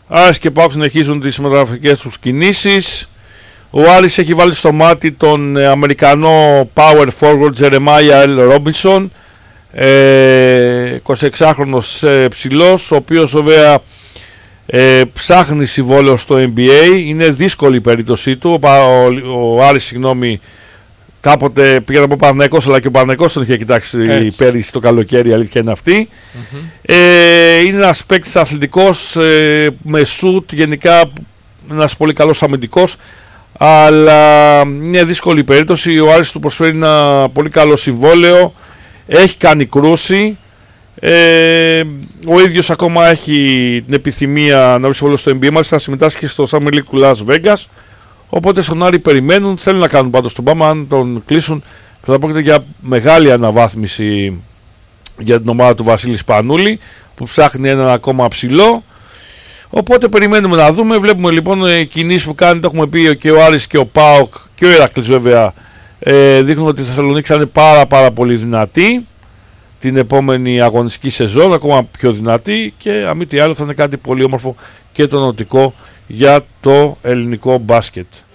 Άρης και ΠΑΟΚ συνεχίζουν τις μεταγραφικές τους κινήσεις. Ο Άρης έχει βάλει στο μάτι τον Αμερικανό power forward Jeremiah L. Robinson, 26χρονος ψηλός, ο οποίος βέβαια ψάχνει συμβόλαιο στο NBA. Είναι δύσκολη η περίπτωσή του. Ο Άρης, κάποτε πήγε από Παναθηναϊκός, αλλά και ο Παναθηναϊκός τον είχε κοιτάξει πέρυσι το καλοκαίρι, η αλήθεια είναι αυτή. Είναι ένας παίκτης αθλητικός, με σουτ, γενικά ένας πολύ καλός αμυντικός, αλλά είναι δύσκολη η περίπτωση. Ο Άρης του προσφέρει ένα πολύ καλό συμβόλαιο, έχει κάνει κρούση. Ο ίδιος ακόμα έχει την επιθυμία να βρει συμβόλαιο στο NBA, μάλιστα θα συμμετάσχει στο Summer League του Las Vegas. Οπότε στον Άρη περιμένουν, θέλουν να κάνουν πάντως τον Μπάμα. Αν τον κλείσουν, θα πρόκειται για μεγάλη αναβάθμιση για την ομάδα του Βασίλη Σπανούλη, που ψάχνει έναν ακόμα ψηλό. Οπότε περιμένουμε να δούμε. Βλέπουμε λοιπόν κινήσεις που κάνει, το έχουμε πει, και ο Άρης και ο ΠΑΟΚ και ο Ηρακλής βέβαια, δείχνουν ότι η Θεσσαλονίκη θα είναι πάρα πολύ δυνατή την επόμενη αγωνιστική σεζόν, ακόμα πιο δυνατή, και αν μη τι άλλο θα είναι κάτι πολύ όμορφο και το νοτικό για το ελληνικό μπάσκετ.